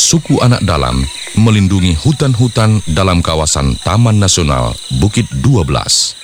suku anak dalam melindungi hutan-hutan dalam kawasan Taman Nasional Bukit 12.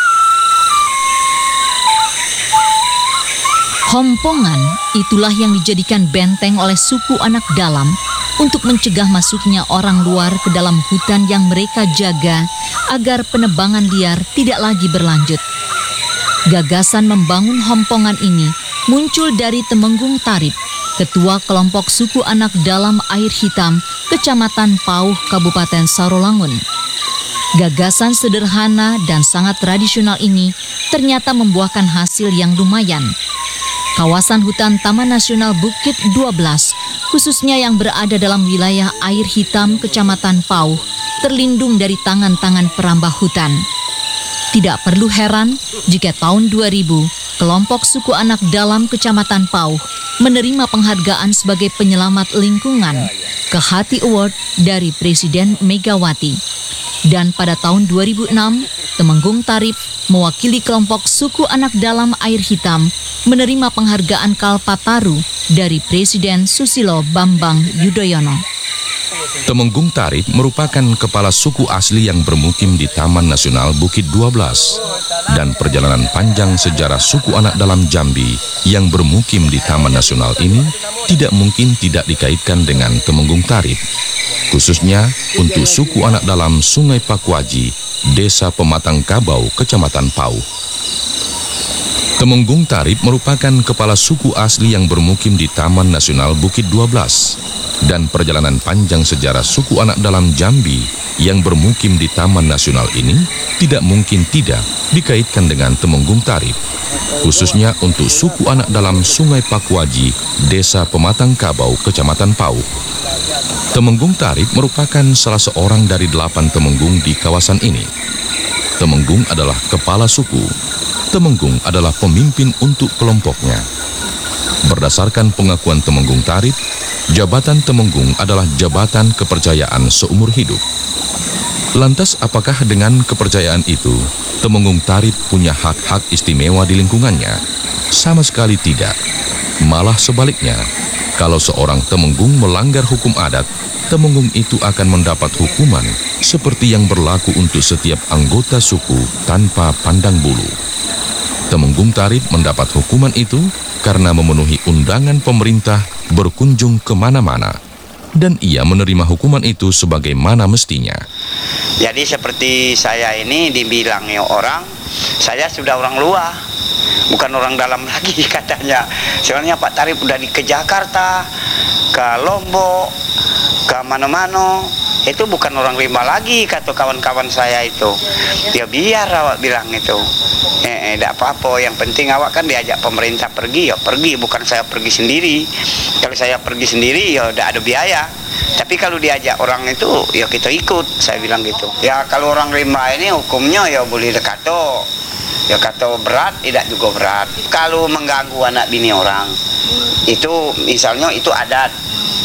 Hompongan itulah yang dijadikan benteng oleh suku anak dalam untuk mencegah masuknya orang luar ke dalam hutan yang mereka jaga agar penebangan liar tidak lagi berlanjut. Gagasan membangun hompongan ini muncul dari Temenggung Tarip, ketua kelompok suku anak dalam Air Hitam, Kecamatan Pauh, Kabupaten Sarolangun. Gagasan sederhana dan sangat tradisional ini ternyata membuahkan hasil yang lumayan. Kawasan hutan Taman Nasional Bukit 12, khususnya yang berada dalam wilayah Air Hitam, Kecamatan Pauh, terlindung dari tangan-tangan perambah hutan. Tidak perlu heran jika tahun 2000, kelompok suku anak dalam Kecamatan Pauh menerima penghargaan sebagai penyelamat lingkungan, Kehati Award dari Presiden Megawati. Dan pada tahun 2006, Temenggung Tarip mewakili kelompok suku anak dalam Air Hitam menerima penghargaan Kalpataru dari Presiden Susilo Bambang Yudhoyono. Temenggung Tarip merupakan kepala suku asli yang bermukim di Taman Nasional Bukit 12 dan perjalanan panjang sejarah suku anak dalam Jambi yang bermukim di Taman Nasional ini tidak mungkin tidak dikaitkan dengan Temenggung Tarip, khususnya untuk suku anak dalam Sungai Pakuaji, Desa Pematang Kabau, Kecamatan Pauh. Temenggung Tarip merupakan kepala suku asli yang bermukim di Taman Nasional Bukit 12 dan perjalanan panjang sejarah suku anak dalam Jambi yang bermukim di Taman Nasional ini tidak mungkin tidak dikaitkan dengan Temenggung Tarip, khususnya untuk suku anak dalam Sungai Pakuaji, Desa Pematang Kabau, Kecamatan Pauh. Temenggung Tarip merupakan salah seorang dari 8 temenggung di kawasan ini. Temenggung adalah kepala suku. Temenggung adalah pemimpin untuk kelompoknya. Berdasarkan pengakuan Temenggung Tarip, jabatan Temenggung adalah jabatan kepercayaan seumur hidup. Lantas apakah dengan kepercayaan itu, Temenggung Tarip punya hak-hak istimewa di lingkungannya? Sama sekali tidak. Malah sebaliknya, kalau seorang Temenggung melanggar hukum adat, Temenggung itu akan mendapat hukuman seperti yang berlaku untuk setiap anggota suku tanpa pandang bulu. Temenggung Tarip mendapat hukuman itu karena memenuhi undangan pemerintah berkunjung kemana-mana, dan ia menerima hukuman itu sebagaimana mestinya. Jadi seperti saya ini dibilangnya orang, saya sudah orang luar, bukan orang dalam lagi katanya. Soalnya Pak Tarip udah ke Jakarta, ke Lombok, ke mana-mana. Itu bukan orang rimba lagi, kata kawan-kawan saya itu. Ya biar awak bilang itu. Tidak apa-apa, yang penting awak kan diajak pemerintah pergi, ya pergi, bukan saya pergi sendiri. Kalau saya pergi sendiri, ya udah ada biaya. Tapi kalau diajak orang itu, ya kita ikut, saya bilang gitu. Ya kalau orang rimba ini hukumnya ya boleh dekato. Ya kata berat, tidak juga berat. Kalau mengganggu anak bini orang, itu misalnya itu adat.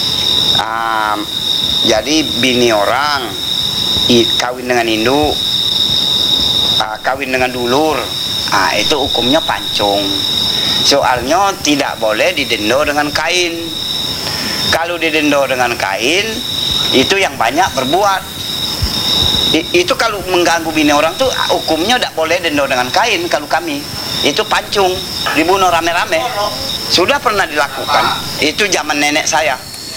Jadi bini orang kawin dengan induk, kawin dengan dulur, itu hukumnya pancung. Soalnya tidak boleh didenda dengan kain. Kalau didenda dengan kain, itu yang banyak berbuat. Itu kalau mengganggu bini orang tuh hukumnya tidak boleh denda dengan kain. Kalau kami itu pancung, dibunuh rame-rame. Sudah pernah dilakukan. Itu zaman nenek saya.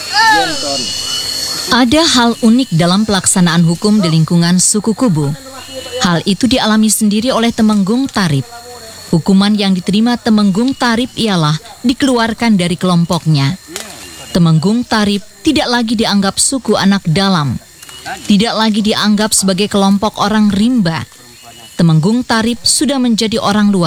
Ada hal unik dalam pelaksanaan hukum di lingkungan suku Kubu. Hal itu dialami sendiri oleh Temenggung Tarip. Hukuman yang diterima Temenggung Tarip ialah dikeluarkan dari kelompoknya. Temenggung Tarip tidak lagi dianggap suku anak dalam, tidak lagi dianggap sebagai kelompok orang rimba. Temenggung Tarip sudah menjadi orang luar.